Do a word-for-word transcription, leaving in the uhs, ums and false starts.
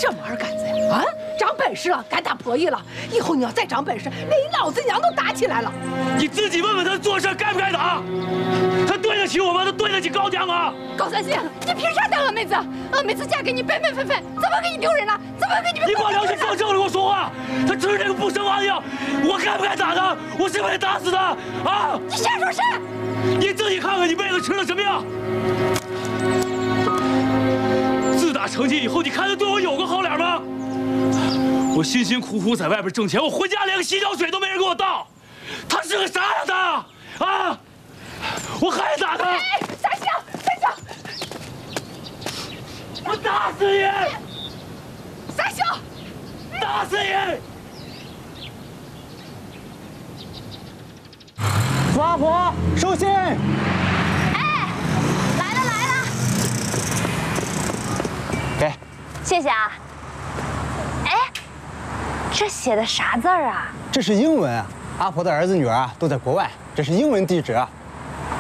什么二杆子呀？啊，长本事了，敢打婆姨了。以后你要再长本事，连你老子娘都打起来了。 你自己问问他做事该不该打？他对得起我吗？他对得起高娘吗？ 高三星，你凭啥当俺妹子？俺妹子嫁给你本本分分，怎么给你丢人了？怎么给你？ 你把良心放正了，给我说话！他吃这个不生娃的药，我该不该打他？我是不是得打死他？啊！ 你瞎说啥？ 你自己看看你妹子吃了什么药。自打成亲以后，你看他对我有个好脸吗？我辛辛苦苦在外边挣钱，我回家连个洗脚水都没人给我倒。他是个啥呀他？啊！我还打他！ 哎，三星，三星， 我打死你！ 三星， 打死你！ 四阿婆，收信。 哎，来了来了， 给， 谢谢啊。哎，这写的啥字儿啊？ 这是英文啊。阿婆的儿子女儿啊都在国外，这是英文地址啊。